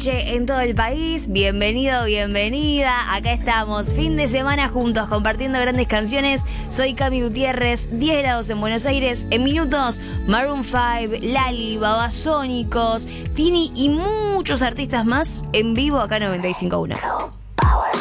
noche en todo el país. Bienvenido, bienvenida. Acá estamos, fin de semana juntos, compartiendo grandes canciones. Soy Cami Gutiérrez, 10 grados en Buenos Aires. En minutos, Maroon 5, Lali, Babasónicos, Tini y muchos artistas más en vivo acá en 95.1.